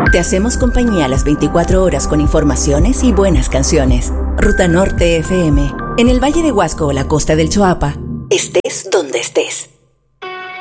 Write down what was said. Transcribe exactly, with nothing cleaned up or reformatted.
Te hacemos compañía las veinticuatro horas con informaciones y buenas canciones. Ruta Norte F M. En el Valle de Huasco o la costa del Choapa, estés donde estés.